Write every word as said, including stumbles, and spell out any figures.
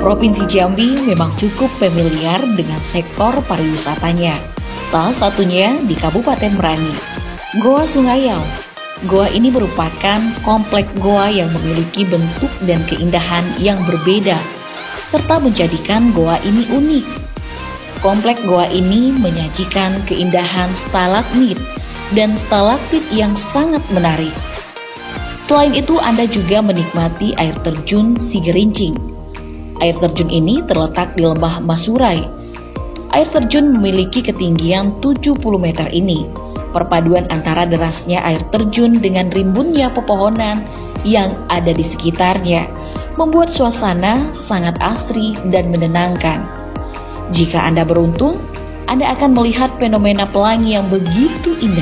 Provinsi Jambi memang cukup familiar dengan sektor pariwisatanya. Salah satunya di Kabupaten Merangin, Goa Sungayau. Goa ini merupakan komplek goa yang memiliki bentuk dan keindahan yang berbeda, serta menjadikan goa ini unik. Komplek goa ini menyajikan keindahan stalagmit dan stalaktit yang sangat menarik. Selain itu, Anda juga menikmati air terjun Sigerincing. Air terjun ini terletak di lembah Masurai. Air terjun memiliki ketinggian tujuh puluh meter ini. Perpaduan antara derasnya air terjun dengan rimbunnya pepohonan yang ada di sekitarnya membuat suasana sangat asri dan menenangkan. Jika Anda beruntung, Anda akan melihat fenomena pelangi yang begitu indah.